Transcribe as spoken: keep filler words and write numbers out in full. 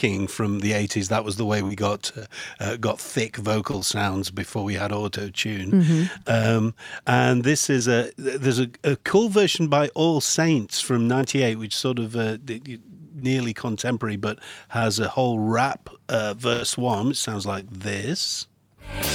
backing from the eighties. That was the way we got uh, uh, got thick vocal sounds before we had auto tune. Mm-hmm. Um, and this is a there's a, a cool version by All Saints from ninety-eight, which sort of uh, nearly contemporary, but has a whole rap uh, verse one, which sounds like this.